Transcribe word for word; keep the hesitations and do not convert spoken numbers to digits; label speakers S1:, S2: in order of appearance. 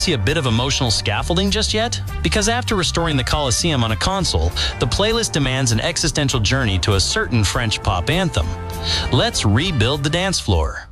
S1: See a bit of emotional scaffolding just yet? Because after restoring the Colosseum on a console, the playlist demands an existential journey to a certain French pop anthem. Let's rebuild the dance floor.